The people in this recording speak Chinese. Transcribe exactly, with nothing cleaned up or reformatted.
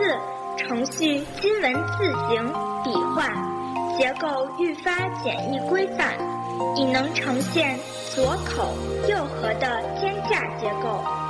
四，程序金文字形笔画，结构愈发简易规范，以能呈现左口右合的肩架结构。